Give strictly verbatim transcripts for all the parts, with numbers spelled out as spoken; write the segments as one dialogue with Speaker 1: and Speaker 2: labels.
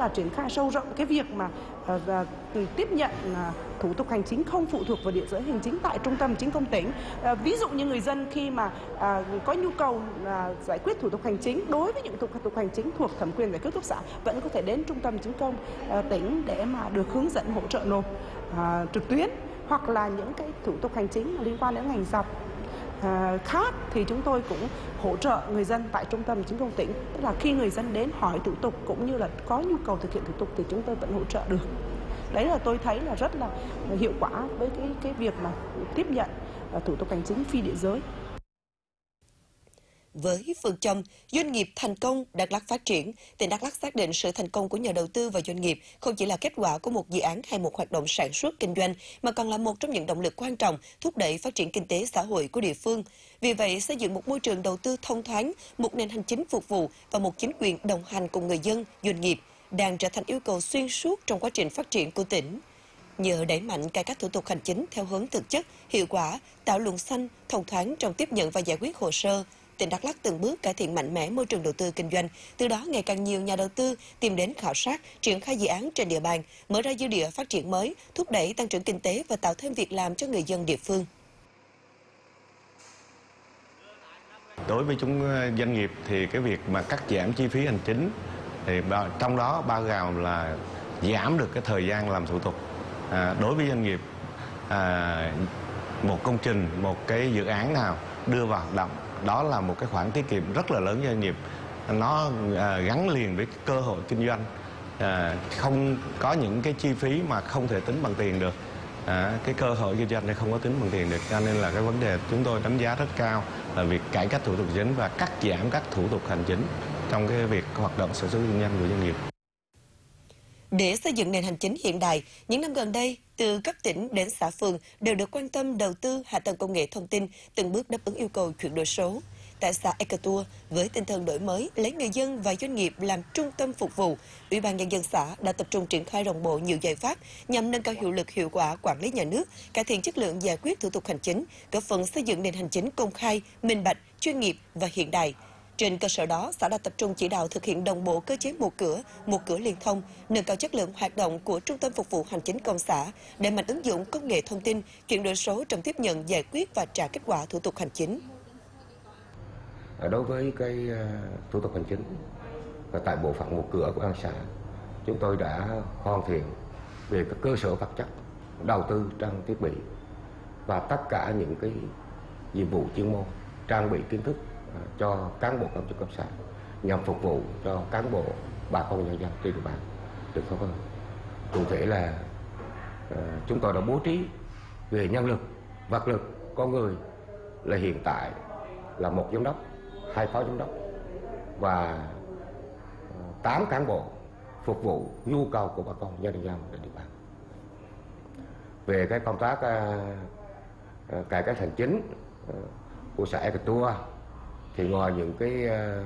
Speaker 1: là triển khai sâu rộng cái việc mà uh, uh, tiếp nhận uh, thủ tục hành chính không phụ thuộc vào địa giới hành chính tại trung tâm hành chính công tỉnh. Uh, ví dụ như người dân khi mà uh, có nhu cầu uh, giải quyết thủ tục hành chính đối với những thủ tục hành chính thuộc thẩm quyền giải quyết cấp xã vẫn có thể đến trung tâm hành chính công uh, tỉnh để mà được hướng dẫn hỗ trợ nộp uh, trực tuyến, hoặc là những cái thủ tục hành chính liên quan đến ngành dọc À, khác thì chúng tôi cũng hỗ trợ người dân tại trung tâm hành chính công tỉnh. Tức là khi người dân đến hỏi thủ tục cũng như là có nhu cầu thực hiện thủ tục thì chúng tôi vẫn hỗ trợ được. Đấy là tôi thấy là rất là hiệu quả với cái cái việc mà tiếp nhận thủ tục hành chính phi địa giới.
Speaker 2: Với phương châm doanh nghiệp thành công, Đắk Lắk phát triển, tỉnh Đắk Lắk xác định sự thành công của nhà đầu tư và doanh nghiệp không chỉ là kết quả của một dự án hay một hoạt động sản xuất kinh doanh, mà còn là một trong những động lực quan trọng thúc đẩy phát triển kinh tế xã hội của địa phương. Vì vậy, xây dựng một môi trường đầu tư thông thoáng, một nền hành chính phục vụ và một chính quyền đồng hành cùng người dân, doanh nghiệp đang trở thành yêu cầu xuyên suốt trong quá trình phát triển của tỉnh. Nhờ đẩy mạnh cải cách thủ tục hành chính theo hướng thực chất, hiệu quả, tạo luồng xanh, thông thoáng trong tiếp nhận và giải quyết hồ sơ, tỉnh Đắk Lắk từng bước cải thiện mạnh mẽ môi trường đầu tư kinh doanh, từ đó ngày càng nhiều nhà đầu tư tìm đến khảo sát, triển khai dự án trên địa bàn, mở ra dư địa phát triển mới, thúc đẩy tăng trưởng kinh tế và tạo thêm việc làm cho người dân địa phương.
Speaker 3: Đối với chúng doanh nghiệp thì cái việc mà cắt giảm chi phí hành chính thì trong đó bao gồm là giảm được cái thời gian làm thủ tục. À, đối với doanh nghiệp, à, một công trình, một cái dự án nào đưa vào hoạt động, đó là một cái khoản tiết kiệm rất là lớn cho doanh nghiệp. Nó à, gắn liền với cơ hội kinh doanh, à, không có những cái chi phí mà không thể tính bằng tiền được. À, cái cơ hội kinh doanh này không có tính bằng tiền được, cho nên là cái vấn đề chúng tôi đánh giá rất cao là việc cải cách thủ tục hành chính và cắt giảm các thủ tục hành chính trong cái việc hoạt động sản xuất kinh doanh của doanh nghiệp.
Speaker 2: Để xây dựng nền hành chính hiện đại, những năm gần đây, từ cấp tỉnh đến xã phường đều được quan tâm đầu tư hạ tầng công nghệ thông tin, từng bước đáp ứng yêu cầu chuyển đổi số. Tại xã Ekatur, với tinh thần đổi mới, lấy người dân và doanh nghiệp làm trung tâm phục vụ, Ủy ban Nhân dân xã đã tập trung triển khai đồng bộ nhiều giải pháp nhằm nâng cao hiệu lực hiệu quả quản lý nhà nước, cải thiện chất lượng giải quyết thủ tục hành chính, góp phần xây dựng nền hành chính công khai, minh bạch, chuyên nghiệp và hiện đại. Trên cơ sở đó, xã đã tập trung chỉ đạo thực hiện đồng bộ cơ chế một cửa, một cửa liên thông, nâng cao chất lượng hoạt động của Trung tâm Phục vụ Hành chính công xã, đẩy mạnh ứng dụng công nghệ thông tin, chuyển đổi số trong tiếp nhận, giải quyết và trả kết quả thủ tục hành chính.
Speaker 4: Đối với cái thủ tục hành chính tại bộ phận một cửa của an xã, chúng tôi đã hoàn thiện về các cơ sở vật chất, đầu tư trang thiết bị và tất cả những cái nhiệm vụ chuyên môn, trang bị kiến thức cho cán bộ công chức cấp xã nhằm phục vụ cho cán bộ, bà con nhân dân trên địa bàn được tốt hơn. Cụ thể là uh, chúng tôi đã bố trí về nhân lực, vật lực, con người là hiện tại là một giám đốc, hai phó giám đốc và uh, tám cán bộ phục vụ nhu cầu của bà con nhân dân trên địa bàn. Về cái công tác uh, uh, cải cách hành chính uh, của xã Ekatur thì ngoài những cái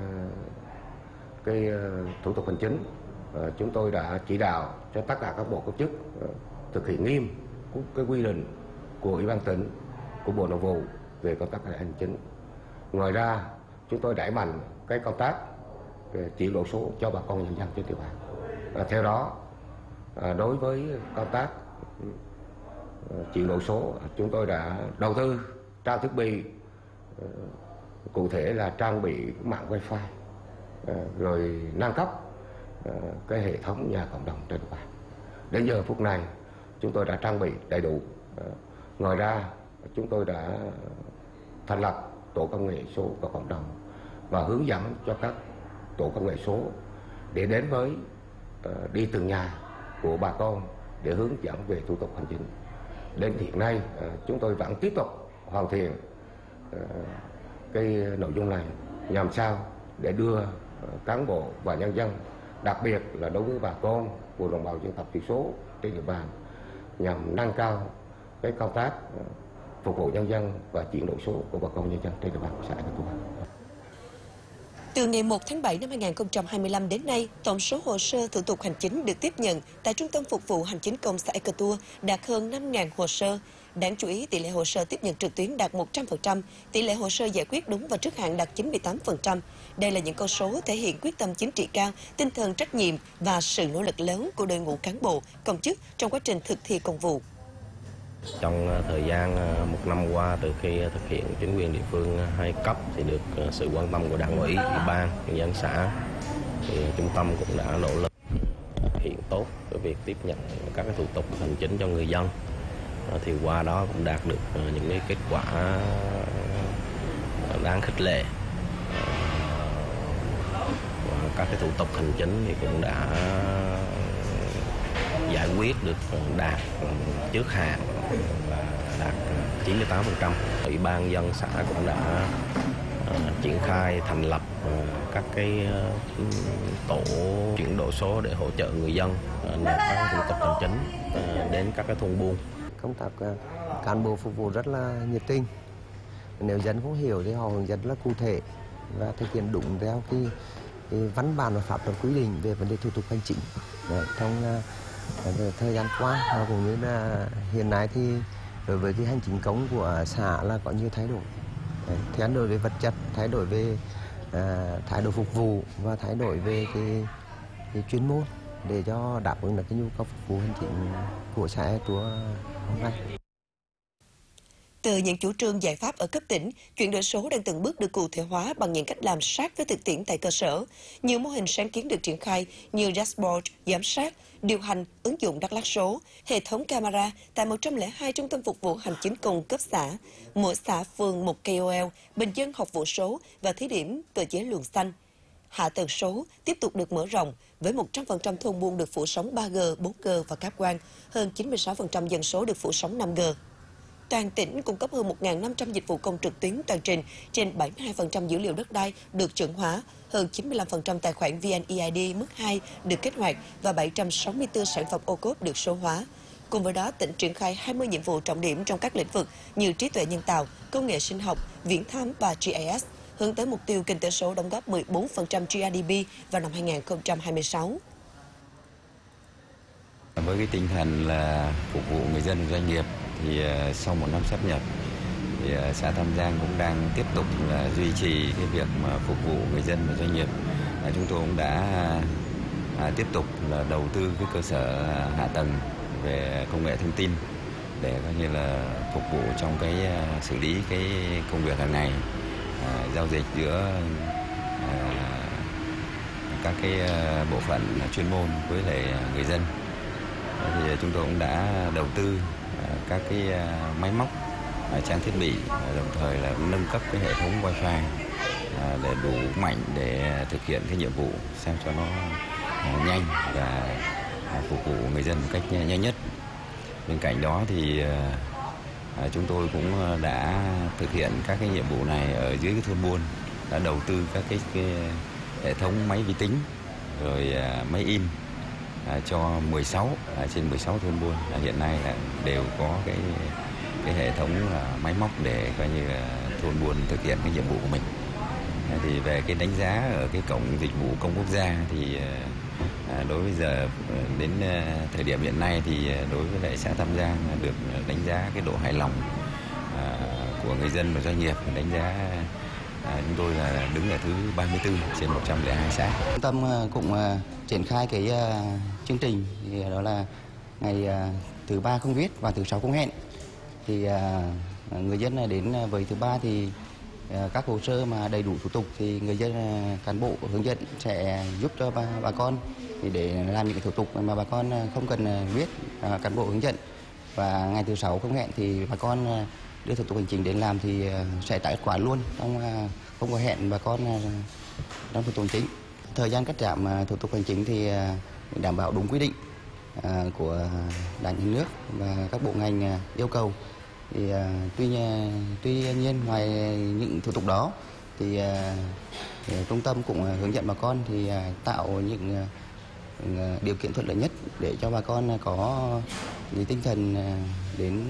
Speaker 4: cái thủ tục hành chính, chúng tôi đã chỉ đạo cho tất cả các bộ công chức thực hiện nghiêm cái quy định của Ủy ban tỉnh, của Bộ Nội vụ về công tác hành chính. Ngoài ra, chúng tôi đẩy mạnh cái công tác chuyển đổi số cho bà con nhân dân trên địa bàn. Theo đó, đối với công tác chuyển đổi số, chúng tôi đã đầu tư trang thiết bị, cụ thể là trang bị mạng wifi, rồi nâng cấp cái hệ thống nhà cộng đồng trên địa bàn. Đến giờ phút này chúng tôi đã trang bị đầy đủ. Ngoài ra chúng tôi đã thành lập tổ công nghệ số của cộng đồng và hướng dẫn cho các tổ công nghệ số để đến với đi từng nhà của bà con để hướng dẫn về thủ tục hành chính. Đến hiện nay chúng tôi vẫn tiếp tục hoàn thiện cái nội dung này nhằm sao để đưa cán bộ và nhân dân, đặc biệt là đối với bà con của đồng bào dân tộc thiểu số trên địa bàn, nhằm nâng cao cái công tác phục vụ nhân dân và chuyển đổi số của bà con nhân dân trên địa bàn của xã Ekatur.
Speaker 2: Từ ngày một tháng bảy năm hai nghìn không trăm hai mươi lăm đến nay, tổng số hồ sơ thủ tục hành chính được tiếp nhận tại Trung tâm Phục vụ Hành chính công xã Ekatur đạt hơn năm nghìn hồ sơ. Đáng chú ý, tỷ lệ hồ sơ tiếp nhận trực tuyến đạt một trăm phần trăm, tỷ lệ hồ sơ giải quyết đúng và trước hạn đạt chín mươi tám phần trăm. Đây là những con số thể hiện quyết tâm chính trị cao, tinh thần trách nhiệm và sự nỗ lực lớn của đội ngũ cán bộ, công chức trong quá trình thực thi công vụ.
Speaker 5: Trong thời gian một năm qua, từ khi thực hiện chính quyền địa phương hai cấp thì được sự quan tâm của Đảng ủy, Ủy ban, nhân dân xã, thì trung tâm cũng đã nỗ lực thực hiện tốt cái việc tiếp nhận các cái thủ tục hành chính cho người dân. Thì qua đó cũng đạt được những cái kết quả đáng khích lệ. Và các cái thủ tục hành chính thì cũng đã giải quyết được đạt trước hạn và đạt chín mươi tám phần trăm. Ủy ban dân xã cũng đã uh, triển khai thành lập uh, các cái uh, tổ chuyển đổi số để hỗ trợ người dân uh, nộp các thủ tục hành chính uh, đến các cái thôn buôn.
Speaker 6: Công tác uh, cán bộ phục vụ rất là nhiệt tình. Nếu dân không hiểu thì họ hướng dẫn rất là cụ thể và thực hiện đúng theo cái, cái văn bản và pháp luật quy định về vấn đề thủ tục hành chính. Đấy, trong uh, thời gian qua và cũng như là hiện nay thì đối với cái hành chính công của xã là có nhiều thay đổi. Đấy, thay đổi về vật chất, thay đổi về uh, thái độ phục vụ và thay đổi về cái, cái chuyên môn để cho đáp ứng được cái nhu cầu phục vụ hành chính của xã Ea Chúa hôm nay.
Speaker 2: Từ những chủ trương giải pháp ở cấp tỉnh, chuyển đổi số đang từng bước được cụ thể hóa bằng những cách làm sát với thực tiễn tại cơ sở. Nhiều mô hình sáng kiến được triển khai như dashboard, giám sát, điều hành, ứng dụng Đắk Lắk số, hệ thống camera tại một trăm lẻ hai trung tâm phục vụ hành chính công cấp xã, mỗi xã phường một K O L, bình dân học vụ số và thí điểm cơ chế luồng xanh. Hạ tầng số tiếp tục được mở rộng với một trăm phần trăm thôn buôn được phủ sóng ba G, bốn G và cáp quang, hơn chín mươi sáu phần trăm dân số được phủ sóng năm G. Toàn tỉnh cung cấp hơn một nghìn năm trăm dịch vụ công trực tuyến toàn trình, trên bảy mươi hai phần trăm dữ liệu đất đai được chuẩn hóa, hơn chín mươi lăm phần trăm tài khoản V N E I D mức hai được kích hoạt và bảy trăm sáu mươi tư sản phẩm ô cốp được số hóa. Cùng với đó, tỉnh triển khai hai mươi nhiệm vụ trọng điểm trong các lĩnh vực như trí tuệ nhân tạo, công nghệ sinh học, viễn thám và G I S, hướng tới mục tiêu kinh tế số đóng góp mười bốn phần trăm G D P vào năm hai nghìn không trăm hai mươi sáu.
Speaker 7: Với cái tinh thần là phục vụ người dân và doanh nghiệp thì uh, sau một năm sáp nhập thì uh, xã Tam Giang cũng đang tiếp tục là duy trì cái việc mà phục vụ người dân và doanh nghiệp. Uh, chúng tôi cũng đã uh, tiếp tục là đầu tư cái cơ sở hạ tầng về công nghệ thông tin để coi như là phục vụ trong cái uh, xử lý cái công việc hàng ngày, uh, giao dịch giữa uh, các cái uh, bộ phận chuyên môn với lại người dân. Thì chúng tôi cũng đã đầu tư các cái máy móc, trang thiết bị, đồng thời là nâng cấp cái hệ thống wifi để đủ mạnh để thực hiện cái nhiệm vụ sao cho nó nhanh và phục vụ người dân một cách nhanh nhất. Bên cạnh đó thì chúng tôi cũng đã thực hiện các cái nhiệm vụ này ở dưới cái thôn buôn, đã đầu tư các cái, cái hệ thống máy vi tính rồi máy in À, cho mười sáu à, trên mười sáu thôn buôn à, hiện nay là đều có cái cái hệ thống là máy móc để coi như là thôn buôn thực hiện cái nhiệm vụ của mình. À, thì về cái đánh giá ở cái cổng dịch vụ công quốc gia thì à, đối với giờ đến à, thời điểm hiện nay thì đối với lại xã Tam Giang được đánh giá cái độ hài lòng à, của người dân và doanh nghiệp, đánh giá À, chúng tôi là đứng ở thứ ba mươi tư trên một trăm lẻ hai xã.
Speaker 8: Trung tâm cũng uh, triển khai cái uh, chương trình thì đó là ngày uh, thứ ba không viết và thứ sáu không hẹn. Thì uh, người dân đến với thứ ba thì uh, các hồ sơ mà đầy đủ thủ tục thì người dân uh, cán bộ hướng dẫn sẽ giúp cho bà, bà con thì để làm những cái thủ tục mà bà con không cần uh, viết, uh, cán bộ hướng dẫn. Và ngày thứ sáu không hẹn thì bà con uh, đưa thủ tục hành chính đến làm thì sẽ trả kết quả luôn, không không có hẹn bà con trong thủ tục hành chính. Thời gian cắt giảm thủ tục hành chính thì đảm bảo đúng quy định của Đảng, Nhà nước và các bộ ngành yêu cầu. Thì tuy tuy nhiên ngoài những thủ tục đó thì trung tâm cũng hướng dẫn bà con thì tạo những điều kiện thuận lợi nhất để cho bà con có những tinh thần đến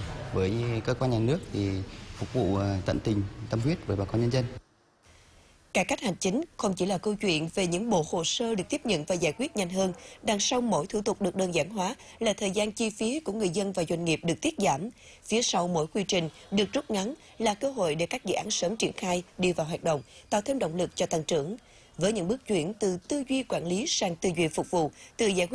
Speaker 8: với cơ quan nhà nước thì phục vụ tận tình, tâm huyết với bà con nhân dân.
Speaker 2: Cải cách hành chính không chỉ là câu chuyện về những bộ hồ sơ được tiếp nhận và giải quyết nhanh hơn, đằng sau mỗi thủ tục được đơn giản hóa là thời gian chi phí của người dân và doanh nghiệp được tiết giảm. Phía sau mỗi quy trình được rút ngắn là cơ hội để các dự án sớm triển khai, đi vào hoạt động, tạo thêm động lực cho tăng trưởng. Với những bước chuyển từ tư duy quản lý sang tư duy phục vụ, từ giải quyết